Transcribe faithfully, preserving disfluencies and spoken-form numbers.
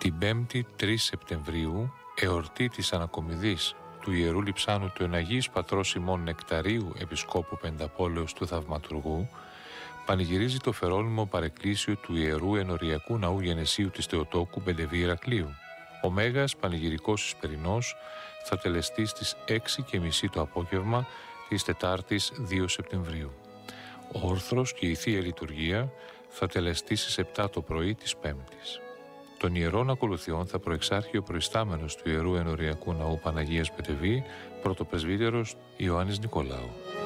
Την Πέμπτη τρεις Σεπτεμβρίου, εορτή της ανακομιδής του Ιερού Λειψάνου του Εναγίης Πατρός Σιμών Νεκταρίου, Επισκόπου Πενταπόλεως του Θαυματουργού, πανηγυρίζει το φερόνιμο παρεκκλήσιο του Ιερού Ενοριακού Ναού Γενεσίου της Θεοτόκου Μπεντεβή Ηρακλείου. Ο Μέγας Πανηγυρικός Ισπερινός θα τελεστεί στις έξι και μισή το απόγευμα της Τετάρτης δύο Σεπτεμβρίου. Ο όρθρος και η Θεία Λειτουργία θα τελεστεί στις επτά το πρωί της Πέμπτης. Των ιερών ακολουθιών θα προεξάρχει ο προϊστάμενος του Ιερού Ενοριακού Ναού Παναγίας Μπεντεβή, πρωτοπρεσβύτερος Ιωάννης Νικολάου.